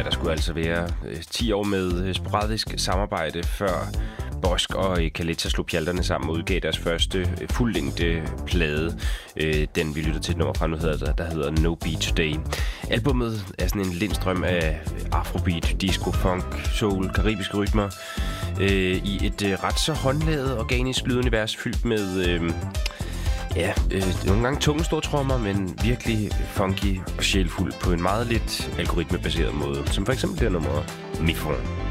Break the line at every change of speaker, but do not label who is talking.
der skulle altså være 10 år med sporadisk samarbejde, før Bosk og Kaleta slog pjalterne sammen og udgav deres første fuldlængde plade. Den vi lytter til et nummer fra nu der hedder No Beat Today. Albummet er sådan en lindstrøm af afrobeat, disco, funk, soul, karibiske rytmer i et ret så håndlaget, organisk lydunivers fyldt med nogle gange tunge store trommer, men virkelig funky og sjælfuld på en meget lidt algoritmebaseret måde, som for eksempel det nummer Mifron.